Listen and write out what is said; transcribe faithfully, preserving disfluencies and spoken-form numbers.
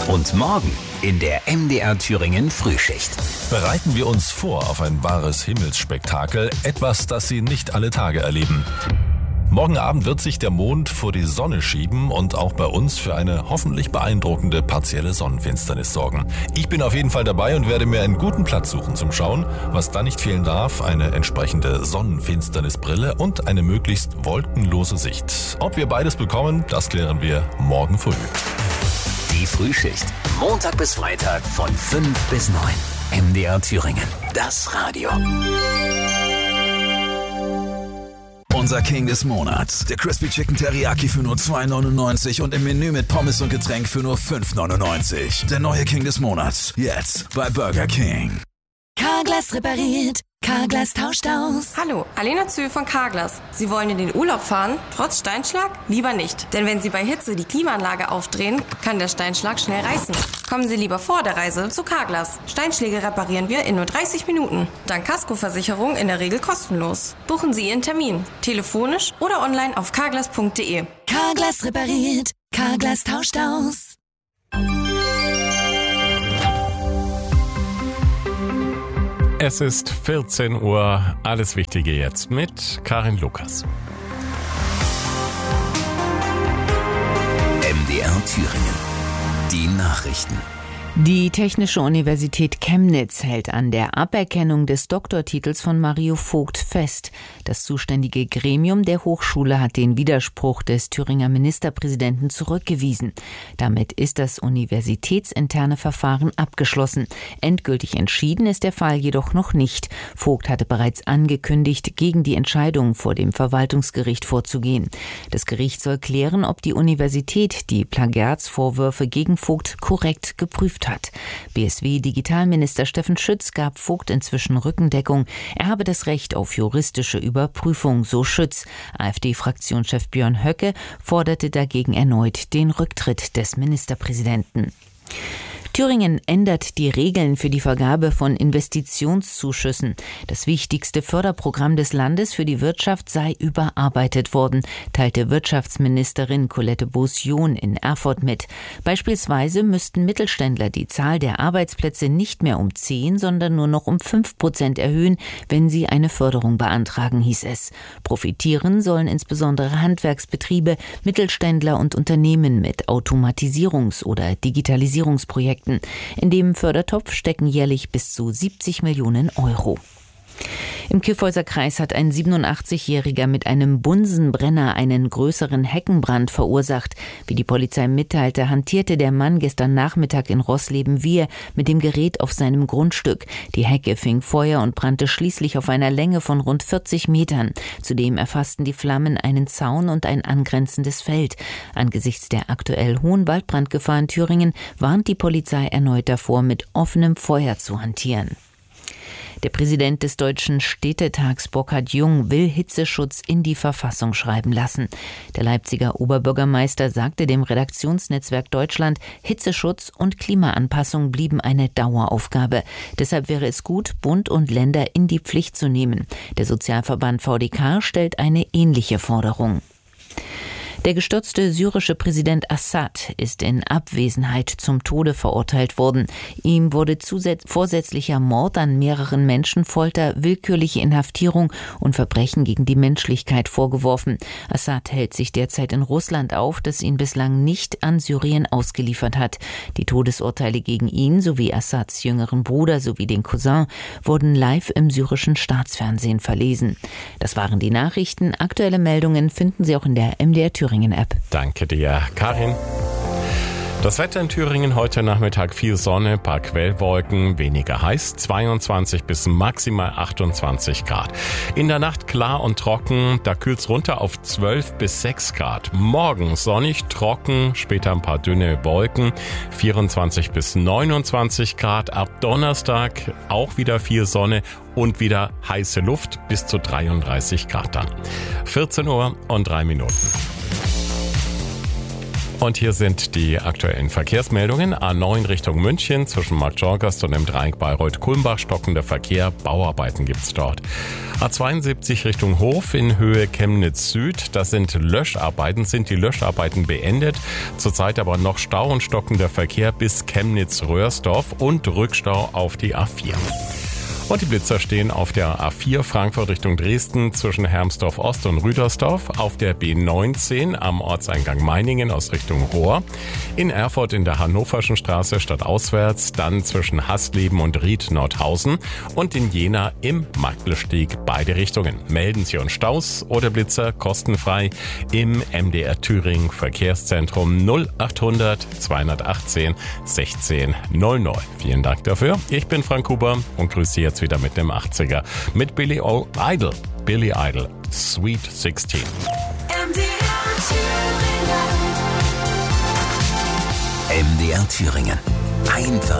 Und morgen in der M D R Thüringen Frühschicht. Bereiten wir uns vor auf ein wahres Himmelsspektakel, etwas, das Sie nicht alle Tage erleben. Morgen Abend wird sich der Mond vor die Sonne schieben und auch bei uns für eine hoffentlich beeindruckende partielle Sonnenfinsternis sorgen. Ich bin auf jeden Fall dabei und werde mir einen guten Platz suchen zum Schauen. Was da nicht fehlen darf, eine entsprechende Sonnenfinsternisbrille und eine möglichst wolkenlose Sicht. Ob wir beides bekommen, das klären wir morgen früh. Die Frühschicht. Montag bis Freitag von fünf bis neun. M D R Thüringen. Das Radio. Unser King des Monats. Der Crispy Chicken Teriyaki für nur zwei neunundneunzig und im Menü mit Pommes und Getränk für nur fünf neunundneunzig. Der neue King des Monats. Jetzt bei Burger King. Carglass repariert. Carglass tauscht aus. Hallo, Alena Zöhl von Carglass. Sie wollen in den Urlaub fahren, trotz Steinschlag? Lieber nicht. Denn wenn Sie bei Hitze die Klimaanlage aufdrehen, kann der Steinschlag schnell reißen. Kommen Sie lieber vor der Reise zu Carglass. Steinschläge reparieren wir in nur dreißig Minuten. Dank Kaskoversicherung in der Regel kostenlos. Buchen Sie Ihren Termin. Telefonisch oder online auf carglass punkt de. Carglass repariert. Carglass tauscht aus. Es ist vierzehn Uhr, alles Wichtige jetzt mit Karin Lukas. M D R Thüringen. Die Nachrichten. Die Technische Universität Chemnitz hält an der Aberkennung des Doktortitels von Mario Vogt fest. Das zuständige Gremium der Hochschule hat den Widerspruch des Thüringer Ministerpräsidenten zurückgewiesen. Damit ist das universitätsinterne Verfahren abgeschlossen. Endgültig entschieden ist der Fall jedoch noch nicht. Vogt hatte bereits angekündigt, gegen die Entscheidung vor dem Verwaltungsgericht vorzugehen. Das Gericht soll klären, ob die Universität die Plagiatsvorwürfe gegen Vogt korrekt geprüft hat. B S W-Digitalminister Steffen Schütz gab Vogt inzwischen Rückendeckung. Er habe das Recht auf juristische Überprüfung, so Schütz. AfD-Fraktionschef Björn Höcke forderte dagegen erneut den Rücktritt des Ministerpräsidenten. Thüringen ändert die Regeln für die Vergabe von Investitionszuschüssen. Das wichtigste Förderprogramm des Landes für die Wirtschaft sei überarbeitet worden, teilte Wirtschaftsministerin Colette Beaussion in Erfurt mit. Beispielsweise müssten Mittelständler die Zahl der Arbeitsplätze nicht mehr um zehn, sondern nur noch um fünf Prozent erhöhen, wenn sie eine Förderung beantragen, hieß es. Profitieren sollen insbesondere Handwerksbetriebe, Mittelständler und Unternehmen mit Automatisierungs- oder Digitalisierungsprojekten. In dem Fördertopf stecken jährlich bis zu siebzig Millionen Euro. Im Kyffhäuser Kreis hat ein siebenundachtzigjähriger mit einem Bunsenbrenner einen größeren Heckenbrand verursacht. Wie die Polizei mitteilte, hantierte der Mann gestern Nachmittag in Rossleben-Wihr mit dem Gerät auf seinem Grundstück. Die Hecke fing Feuer und brannte schließlich auf einer Länge von rund vierzig Metern. Zudem erfassten die Flammen einen Zaun und ein angrenzendes Feld. Angesichts der aktuell hohen Waldbrandgefahr in Thüringen warnt die Polizei erneut davor, mit offenem Feuer zu hantieren. Der Präsident des Deutschen Städtetags Burkhard Jung will Hitzeschutz in die Verfassung schreiben lassen. Der Leipziger Oberbürgermeister sagte dem Redaktionsnetzwerk Deutschland, Hitzeschutz und Klimaanpassung blieben eine Daueraufgabe. Deshalb wäre es gut, Bund und Länder in die Pflicht zu nehmen. Der Sozialverband V D K stellt eine ähnliche Forderung. Der gestürzte syrische Präsident Assad ist in Abwesenheit zum Tode verurteilt worden. Ihm wurde zusätz- vorsätzlicher Mord an mehreren Menschen, Folter, willkürliche Inhaftierung und Verbrechen gegen die Menschlichkeit vorgeworfen. Assad hält sich derzeit in Russland auf, das ihn bislang nicht an Syrien ausgeliefert hat. Die Todesurteile gegen ihn sowie Assads jüngeren Bruder sowie den Cousin wurden live im syrischen Staatsfernsehen verlesen. Das waren die Nachrichten. Aktuelle Meldungen finden Sie auch in der M D R Thüringen App. Danke dir, Karin. Das Wetter in Thüringen heute Nachmittag viel Sonne, paar Quellwolken, weniger heiß, zweiundzwanzig bis maximal achtundzwanzig Grad. In der Nacht klar und trocken, da kühlt's runter auf zwölf bis sechs Grad. Morgen sonnig, trocken, später ein paar dünne Wolken, vierundzwanzig bis neunundzwanzig Grad. Ab Donnerstag auch wieder viel Sonne und wieder heiße Luft bis zu dreiunddreißig Grad dann. vierzehn Uhr und drei Minuten. Und hier sind die aktuellen Verkehrsmeldungen. A neun Richtung München zwischen Markt Jorgast und dem Dreieck Bayreuth-Kulmbach stockender Verkehr. Bauarbeiten gibt's dort. A zweiundsiebzig Richtung Hof in Höhe Chemnitz Süd. Das sind Löscharbeiten, sind die Löscharbeiten beendet. Zurzeit aber noch Stau und stockender Verkehr bis Chemnitz-Röhrsdorf und Rückstau auf die A vier. Und die Blitzer stehen auf der A vier Frankfurt Richtung Dresden zwischen Hermsdorf Ost und Rüdersdorf, auf der B neunzehn am Ortseingang Meiningen aus Richtung Rohr, in Erfurt in der Hannoverschen Straße stadtauswärts, dann zwischen Hassleben und Ried-Nordhausen und in Jena im Magdelsteg beide Richtungen. Melden Sie uns Staus oder Blitzer kostenfrei im M D R Thüringen Verkehrszentrum null achthundert zweihundertachtzehn sechzehn null neun. Vielen Dank dafür. Ich bin Frank Huber und grüße Sie jetzt wieder mit dem achtziger mit Billy Idol. Billy Idol, Sweet sechzehn. M D R Thüringen. M D R Thüringen. Einfach